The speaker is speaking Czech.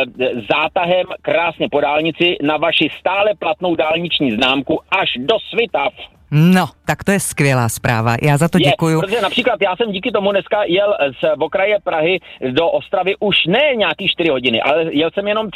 zátahem krásně po dálnici na vaši stále platnou dálniční známku až do Svitav. No, tak to je skvělá zpráva, já za to děkuju. Protože například já jsem díky tomu dneska jel z okraje Prahy do Ostravy už ne nějaký 4 hodiny, ale jel jsem jenom